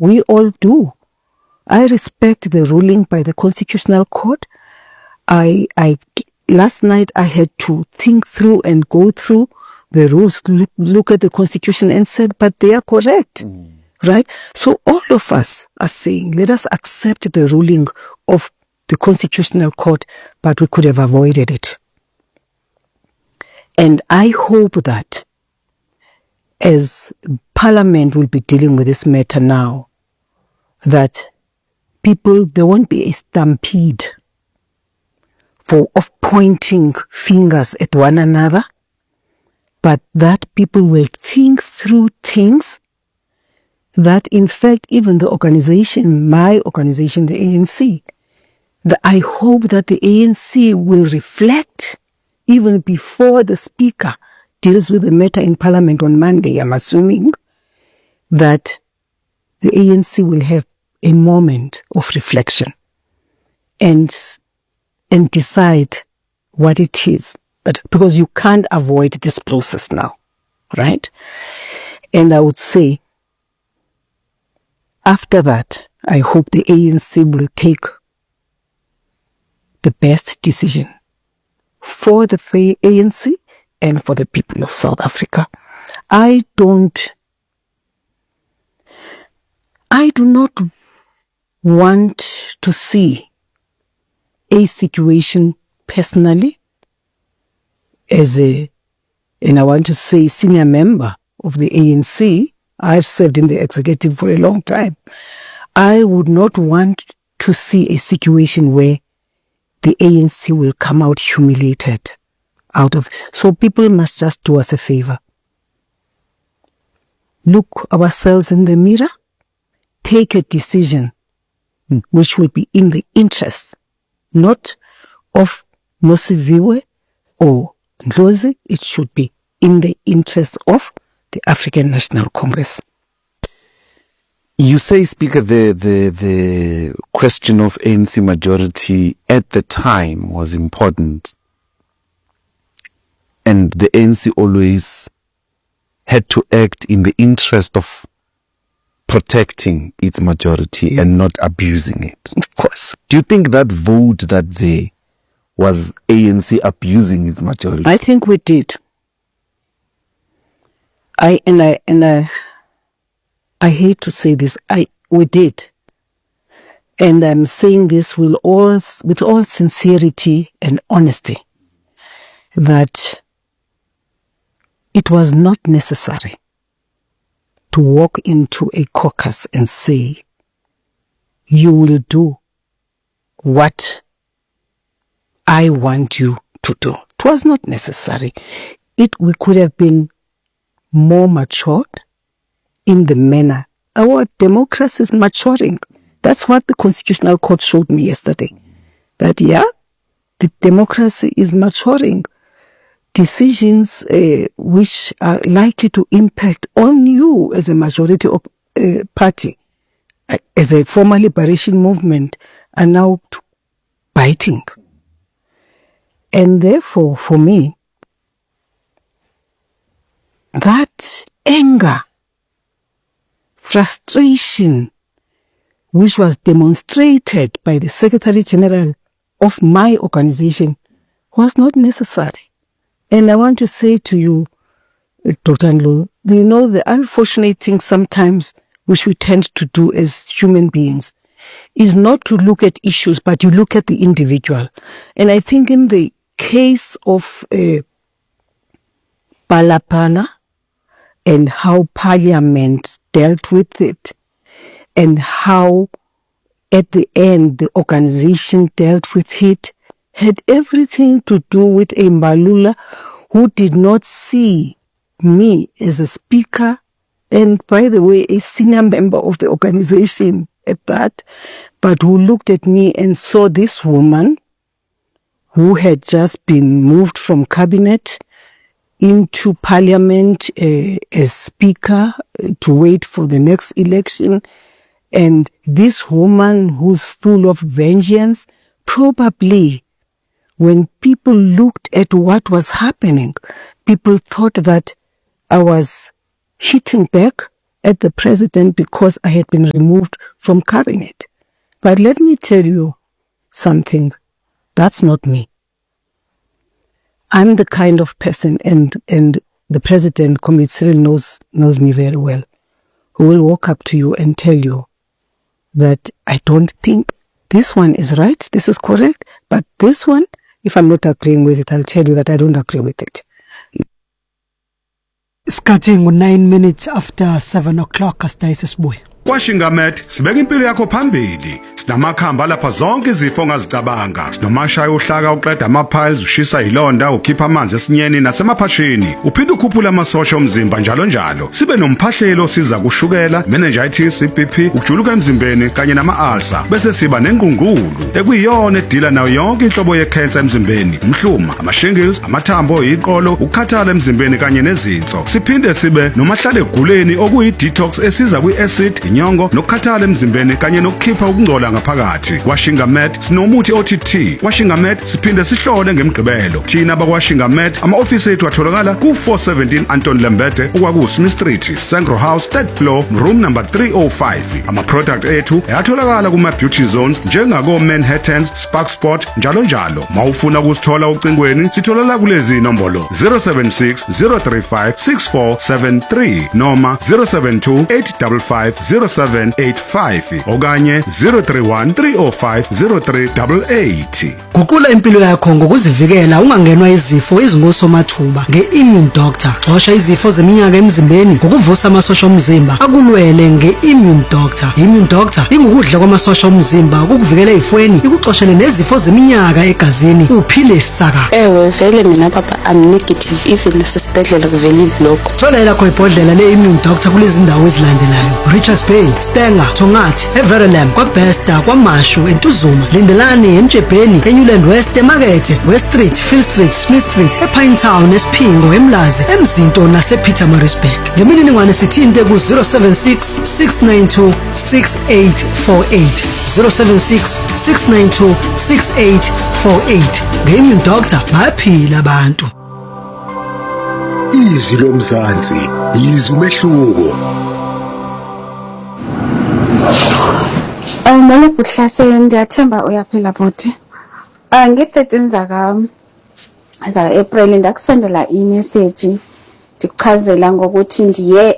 We all do. I respect the ruling by the Constitutional Court. Last night I had to think through and go through the rules, look at the Constitution and said, but they are correct, right? So all of us are saying, let us accept the ruling of the Constitutional Court, but we could have avoided it. And I hope that as Parliament will be dealing with this matter now, that there won't be a stampede of pointing fingers at one another, but that people will think through things, that in fact even the organization, my organization, the ANC, I hope that the ANC will reflect even before the Speaker deals with the matter in Parliament on Monday. I'm assuming that the ANC will have a moment of reflection and decide what it is. Because you can't avoid this process now, right? And I would say, after that, I hope the ANC will take the best decision for the ANC and for the people of South Africa. I do not want to see a situation personally and I want to say senior member of the ANC. I've served in the executive for a long time. I would not want to see a situation where the ANC will come out humiliated so people must just do us a favor. Look ourselves in the mirror, take a decision which will be in the interest, not of Nosiviwe or Ndlozi. It should be in the interest of the African National Congress. You say, Speaker, the question of ANC majority at the time was important, and the ANC always had to act in the interest of protecting its majority and not abusing it. Of course. Do you think that vote that day was ANC abusing its majority? I think we did. I hate to say this. We did. And I'm saying this with all sincerity and honesty, that it was not necessary to walk into a caucus and say, you will do what I want you to do. It was not necessary. We could have been more matured in the manner. Our democracy is maturing. That's what the Constitutional Court showed me yesterday. That, the democracy is maturing. Decisions which are likely to impact on you as a majority of party, as a former liberation movement, are now biting. And therefore, for me, that anger, frustration, which was demonstrated by the Secretary General of my organization, was not necessary. And I want to say to you, Dr. Ndlovu, the unfortunate thing sometimes which we tend to do as human beings is not to look at issues, but you look at the individual. And I think in the case of Phala and how Parliament dealt with it, and how at the end the organization dealt with it, had everything to do with a Mbalula who did not see me as a speaker, and by the way, a senior member of the organization at that, but who looked at me and saw this woman who had just been moved from cabinet into Parliament as speaker to wait for the next election, and this woman who's full of vengeance. Probably when people looked at what was happening, people thought that I was hitting back at the president because I had been removed from cabinet. But let me tell you something. That's not me. I'm the kind of person, and the president, Comrade Cyril, knows me very well, who will walk up to you and tell you that I don't think this one is right, this is correct, but this one, if I'm not agreeing with it, I'll tell you that I don't agree with it. Isikhathi 9 minutes after 7 o'clock asitayise sibuye. KwaShingamed sibeka impilo yakho phambili. Sinamakhamba lapha zonke izifo ongazicabanga. Sinomashaya uhlaka uqeda ama-piles, ushisa ilonda, ukhipha amanzi esinyeni nasemaphashini. Uphinde ukhuphula amasosha omzimba njalo njalo. Sibe nomphahlelo osiza kushukela, meningitis, iBP, ukujuluka emzimbeni kanye nama-ulcer. Bese siba nengqungqulu ekuyiyona edila nayo yonke inhlobo ye-cancer emzimbeni. Umhluma, ama-shingles, amathambo, iqolo, ukukhathala emzimbeni kanye nezinso. Siphinde sibe nomahlale eguleni okuyi-detox esiza kwi-acid, inyongo nokukhathala emzimbeni kanye nokukhipha ukungcola ngaphakathi. KwaShingamed sinomuthi OTT. KwaShingamed siphinde sihlole ngemigqibelo. Thina bakwaShingamed ama-ofisi ethu atholakala ku417 Anton Lembede okwaku-Smith Street, Sangro House, 3rd floor, room number 305. Ama-product ethu ayatholakala kuma-beauty zones njengako Manhattan, Spark Sport njalo njalo. Mawufuna ukusithola ucingweni sitholala kulezi nombolo 076 035 6473 noma 072 855 0785 okanye 031-305-0388. Guqula impilo yakho ngokuzivikela ungangenwa izifo ezingosomathuba nge-Immune Doctor. Xosha izifo zeminyaka emzimbeni ngokuvusa amasosha omzimba akulwele nge-Immune Doctor. Immune Doctor ingukudla kwamasosha omzimba ukukuvikela ezifweni, ikuxoshele nezifo zeminyaka egazini uphile saka. Ewe vele mina papa I'm negative even nasesibhedlela kuvelile lokho. Thola elakho ibhodlela le-Immune Doctor kulezi ndawo ezilandelayo: Richards Bay, Stenger, Tongathi, Everelam, kwaBesta, kwaMashu, eNtuzuma, Lindelani, eMjebheni, eNewland West, eMakethe, West Street, Field Street, Smith Street, ePinetown, eSphingo, eMlazi, eMzinto nasePietermaritzburg. Ngemininingwane sithinte ku-076 692 6848 076 692 6848. Nge-Immune Doctor bayaphila abantu. Izwi lomzansi, izwi umehluko. Awumele kuhlase ndiyathemba uyaphila bhuti. Nge-13 zaka April ndakusendela i-message ndikuchazela ngokuthi ndiye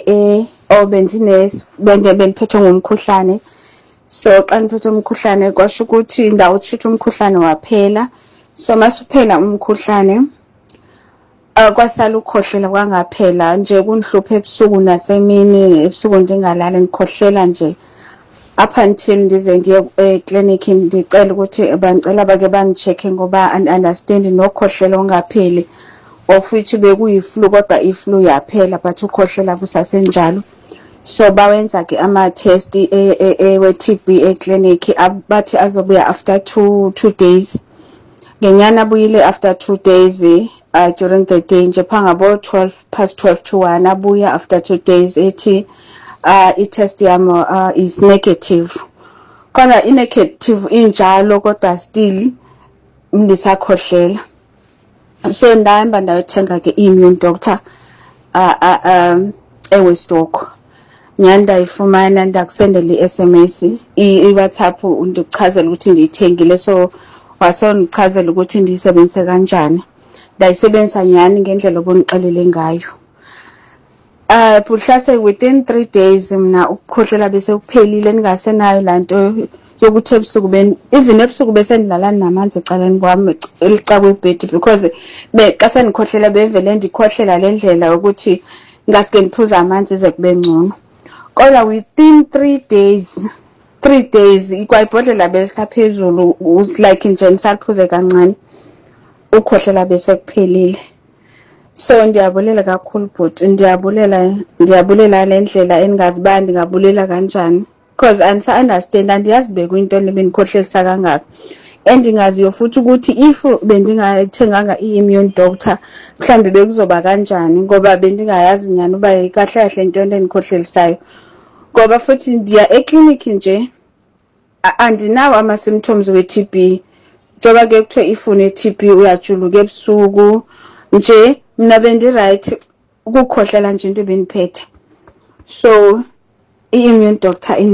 bendiphethwe ngumkhuhlane. So xa ndiphethwe umkhuhlane kwasho ukuthi ndawutreat umkhuhlane waphela. So masuphela umkhuhlane kwasala ukukhohlela kwangaphela nje kundihlupha ebusuku nasemini, ebusuku ndingalali ngikhohlela nje. Up until ndize ndiye clinic ndicela ukuthi banicela bake bangicheck ngoba understand nokhohlela ongapheli of which bekuyiflu kodwa iflu yaphela but ukhohlela kusasenjalo. So bawenza ke ama test we TB eclinic bathi azobuya after 2 days. Ngenyana abuyile after 2 days during the day nje phangabo 12 past 12 to 1 abuya after 2 days ethi i-test yami is negative. Kona i-negative injalo kodwa still ndisakhohlela. So ndahamba ndayothenga ke Immune Doctor eWesthoek. Ndayifumana ndakusendela i-SMS i-WhatsApp ndikuchazela ukuthi ndiyithengile, so wasongichazela ukuthi ndiyisebenzise kanjani. Ndayisebenzisa nyani ngendlela obonixelele ngayo. Puhlase within 3 days mina ukukhohlela bese kuphelile ningasenayo lanto yokuthi ebusuku even ebusuku bese ndilala namanzi ecaleni kwami elica kwebed because beqase nikhohlela bevele ndikhohlela lendlela ukuthi ngasike ngiphuza amanzi ize kube ngcono. Kodwa within 3 days ikwayibhodlela belisaphezulu like nje nisaphuze kancane ukhohlela bese kuphelile. So ndiyabulela kakhulu bhuti, ndiyabulela lendlela engazibandi ngabulela kanjani because understand andiyazi bekuyinto lebenikhohlelisa kangaka. Endingaziyo futhi ukuthi if bendingathenganga i-Immune Doctor mhlambe bekuzoba kanjani ngoba bendingayazi nyani uba kahle kahle into enikhohlelisayo. Ngoba futhi ndiya eclinic nje andinawo ama-symptoms we-TB. Njoba ke kuthiwe ifune TB uyajuluka ebusuku nje mina bendi right ukukhohlela nje into beniphethe. So i-immune doctor